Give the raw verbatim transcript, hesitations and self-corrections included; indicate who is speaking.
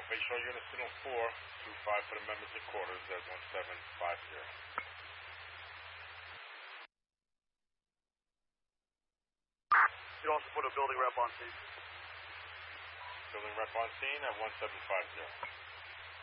Speaker 1: Bayshore Unit Signal four two five for the members of quarters at one seven five zero.
Speaker 2: You also put a building rep on scene.
Speaker 1: Building rep on scene at one seven five zero.